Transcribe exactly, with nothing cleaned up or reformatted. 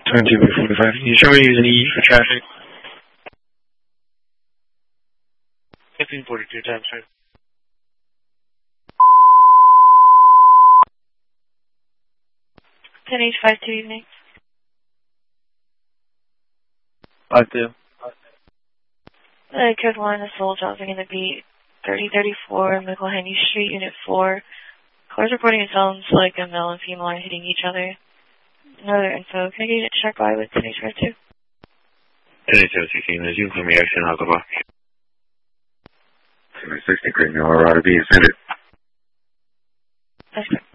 twenty-two by forty-five. Can you show me using E for traffic? fifteen forty-two times, right? ten H five two evening. five two. Uh, Carolina Soul dropping in the beat. thirty thirty-four, McElhenney Street, Unit four. Cars reporting it sounds like a male and female are hitting each other. No other info. Can I get you to check by with ten H five two? ten H five sixteen, there's uniform reaction, I'll go back. sixty, Green, Colorado B, send it. That's correct.